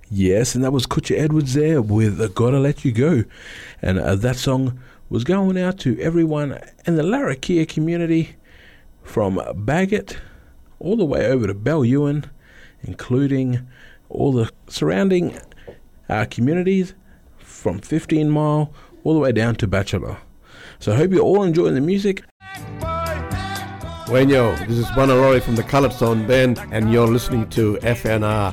Yes, and that was Kutcha Edwards there with Gotta Let You Go. And that song was going out to everyone in the Larrakia community from Bagot all the way over to Bellewen, including all the surrounding communities from 15 Mile all the way down to Bachelor. So I hope you're all enjoying the music. Bueno, this is Bonarori from the Colored Stone Band, and you're listening to FNR